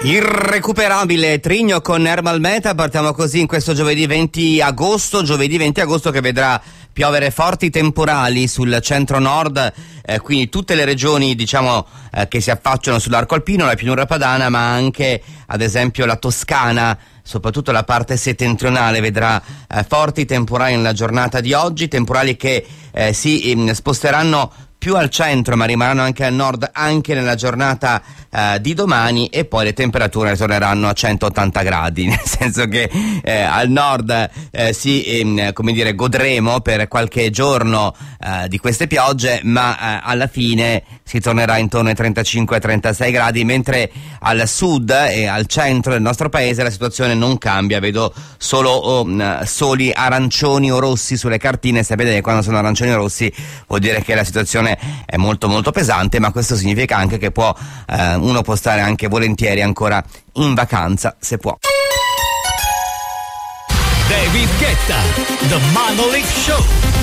Irrecuperabile Trigno con Ermal Meta. Partiamo così in questo giovedì 20 agosto che vedrà piovere forti temporali sul centro-nord, quindi tutte le regioni che si affacciano sull'arco alpino, la pianura padana, ma anche ad esempio la Toscana, soprattutto la parte settentrionale vedrà forti temporali nella giornata di oggi, temporali che si sposteranno più al centro ma rimarranno anche al nord anche nella giornata di domani, e poi le temperature torneranno a 180 gradi, nel senso che al nord godremo per qualche giorno di queste piogge, ma alla fine si tornerà intorno ai 35-36 gradi, mentre al sud e al centro del nostro paese la situazione non cambia. Vedo solo soli arancioni o rossi sulle cartine. Sapete che quando sono arancioni o rossi vuol dire che la situazione è molto molto pesante, ma questo significa anche che uno può stare anche volentieri ancora in vacanza, se può. David Guetta, The Monolith Show.